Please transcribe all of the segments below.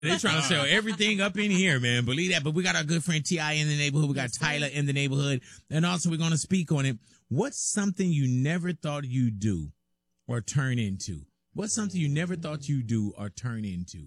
They trying to sell everything up in here, man. Believe that. But we got our good friend T.I. in the neighborhood. We got Tyler in the neighborhood. And also we're going to speak on it. What's something you never thought you'd do or turn into? What's something you never thought you'd do or turn into?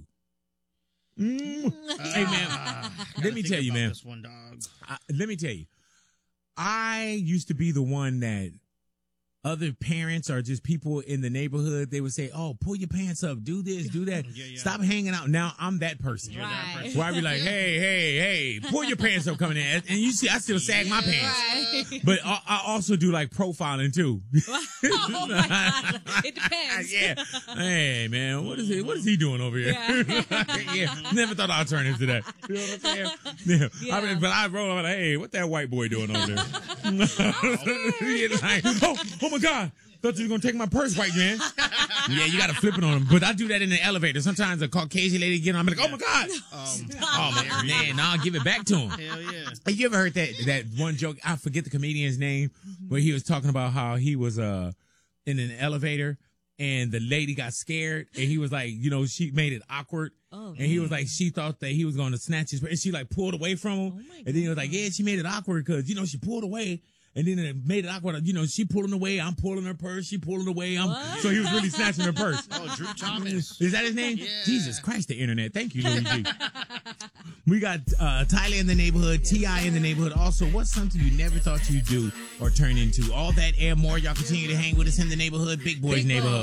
Hey, man, let me tell you, man. This one, dog. Let me tell you. I used to be the one that other parents or just people in the neighborhood, they would say, oh, pull your pants up, do this, do that. Yeah. Stop hanging out. Now I'm that person. You're that person. Where I be like, hey, pull your pants up coming in. And you see, I still sag my pants. Right. But I also do like profiling too. Oh my God. It depends. Yeah. Hey, man, what is he doing over here? Yeah. Never thought I'd turn into that. You know what I'm saying? Yeah. Yeah. I mean, but I roll, I'm like, hey, what that white boy doing over there? He's like, oh my God. Thought you was going to take my purse, white man. Yeah, you got to flip it on him. But I do that in the elevator. Sometimes a Caucasian lady get on, I'm like, oh my God. Oh, man, I'll give it back to him. Hell yeah. Have you ever heard that one joke? I forget the comedian's name, where he was talking about how he was in an elevator and the lady got scared and he was like, she made it awkward. Oh, and he was like, she thought that he was going to snatch his purse. And she like pulled away from him. Oh my And then he was like, yeah, she made it awkward because, she pulled away. And then it made it awkward. She pulling away. I'm pulling her purse. She pulling away. So he was really snatching her purse. Oh, Drew Thomas. Is that his name? Yeah. Jesus Christ, the internet. Thank you, Luigi. We got Tyler in the neighborhood, T.I. in the neighborhood. Also, what's something you never thought you'd do or turn into? All that and more. Y'all continue to hang with us in the neighborhood, Big Boys neighborhood.